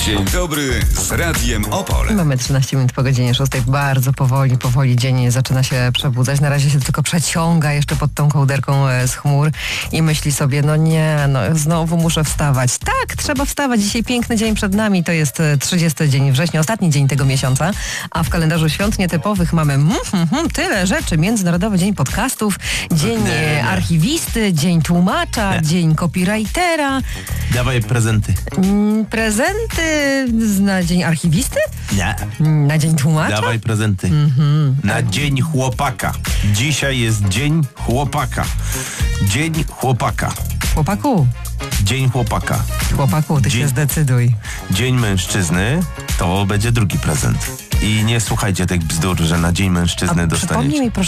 Dzień dobry z Radiem Opole. Mamy 13 minut po godzinie 6. Bardzo powoli dzień zaczyna się przebudzać. Na razie się tylko przeciąga jeszcze pod tą kołderką z chmur i myśli sobie, znowu muszę wstawać. Tak, trzeba wstawać. Dzisiaj piękny dzień przed nami. To jest 30 dzień września, ostatni dzień tego miesiąca, a w kalendarzu świąt nietypowych mamy tyle rzeczy. Międzynarodowy Dzień Podcastów, Dzień Archiwisty, Dzień Tłumacza, Dzień Copywritera. Dawaj prezenty. Prezenty na Dzień Archiwisty? Nie. Na Dzień Tłumacza? Dawaj prezenty. Na Dzień Chłopaka. Dzisiaj jest Dzień Chłopaka. Dzień Chłopaka. Chłopaku. Dzień Chłopaka. Chłopaku, ty się zdecyduj. Dzień Mężczyzny to będzie drugi prezent. I nie słuchajcie tych bzdur, że na Dzień Mężczyzny dostaniecie. Przypomnij mi proszę